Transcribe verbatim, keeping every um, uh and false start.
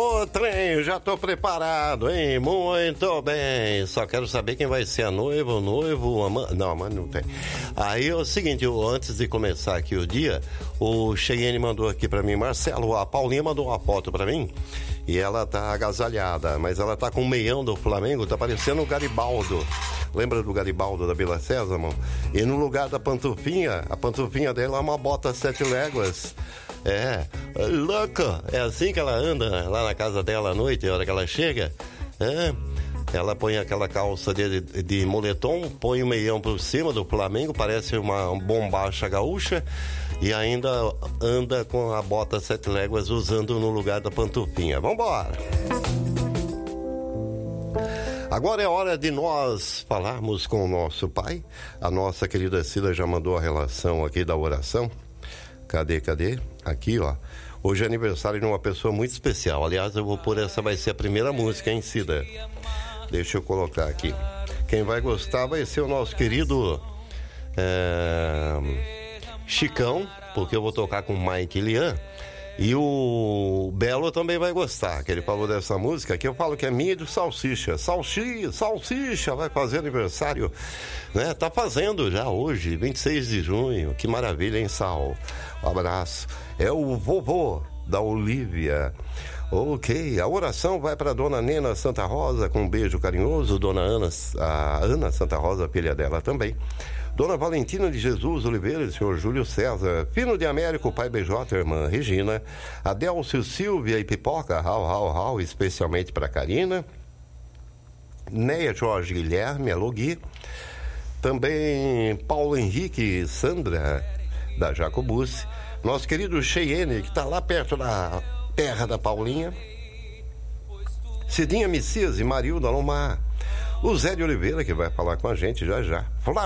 Ô trem, já tô preparado, hein? Muito bem. Só quero saber quem vai ser a noiva, o noivo, a mãe. Não, a mãe não tem. Aí é o seguinte, eu, antes de começar aqui o dia, o Cheyenne mandou aqui pra mim, Marcelo, a Paulinha mandou uma foto pra mim e ela tá agasalhada, mas ela tá com um meião do Flamengo, tá parecendo o Garibaldo. Lembra do Garibaldo da Vila Sésamo? E no lugar da pantufinha, a pantufinha dela é uma bota sete léguas. É, louca, é assim que ela anda lá na casa dela à noite, a hora que ela chega. É, ela põe aquela calça de, de, de moletom, põe o meião por cima do Flamengo, parece uma bombacha gaúcha, e ainda anda com a bota sete léguas usando no lugar da pantufinha. Vambora! Agora é hora de nós falarmos com o nosso pai. A nossa querida Cida já mandou a relação aqui da oração. Cadê, cadê? Aqui, ó. Hoje é aniversário de uma pessoa muito especial. Aliás, eu vou pôr essa, vai ser a primeira música, hein, Cida? Deixa eu colocar aqui. Quem vai gostar vai ser o nosso querido é, Chicão, porque eu vou tocar com o Mike e Lian. E o Belo também vai gostar, que ele falou dessa música, que eu falo que é minha e do Salsicha. Salsicha, Salsicha vai fazer aniversário, né? Tá fazendo já hoje, vinte e seis de junho. Que maravilha, hein, Sal? Um abraço. É o vovô da Olívia. Ok, a oração vai para dona Nena Santa Rosa, com um beijo carinhoso. Dona Ana, a Ana Santa Rosa, filha dela também. Dona Valentina de Jesus Oliveira e senhor Júlio César, Fino de Américo, pai B J, irmã Regina, Adélcio Silvia e Pipoca, rau, rau, rau, especialmente para Karina, Neia Jorge Guilherme, Alogui, também Paulo Henrique Sandra, da Jacobus, nosso querido Cheyenne, que está lá perto da terra da Paulinha, Cidinha Messias e Marilda Lomar, o Zé de Oliveira, que vai falar com a gente já já.